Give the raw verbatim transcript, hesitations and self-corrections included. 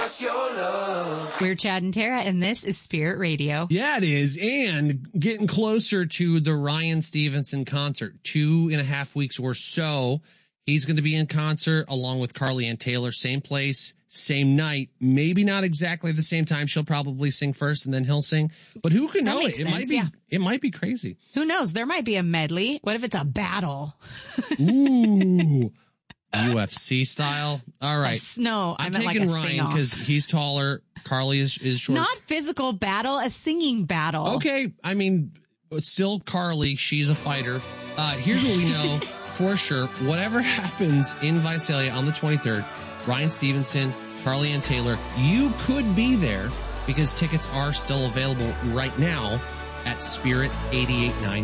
us your love. We're Chad and Tara, and this is Spirit Radio. Yeah, it is. And getting closer to the Ryan Stevenson concert. Two and a half weeks or so. He's going to be in concert along with Carly Ann Taylor. Same place, same night. Maybe not exactly the same time. She'll probably sing first and then he'll sing. But who can That know it? makes It sense, might be, yeah. it might be crazy. Who knows? There might be a medley. What if it's a battle? Ooh. U F C style. All right. A, no, I I'm meant like taking a Ryan sing-off. because he's taller. Carly is, is short. Not physical battle, a singing battle. Okay. I mean, but still Carly. She's a fighter. Uh, here's what we know for sure. Whatever happens in Visalia on the twenty-third, Ryan Stevenson, Carly Ann Taylor, you could be there because tickets are still available right now at spirit eight eight nine